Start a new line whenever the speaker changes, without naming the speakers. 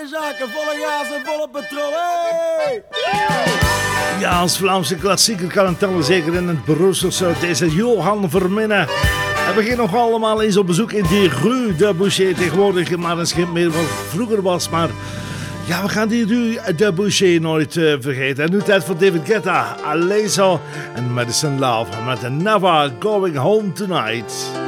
zaken, volle gas en volle petrol. Hey!
Ja, als Vlaamse klassieker kan het tellen, zeker in het Brusselse. Deze Johan Verminnen. En we gaan nog allemaal eens op bezoek in die Rue de Boucher. Tegenwoordig maar een schip meer wat vroeger was, maar ja, we gaan die Rue de Boucher nooit vergeten. En nu tijd voor David Guetta, Alesso en Madison Love met Never Going Home Tonight.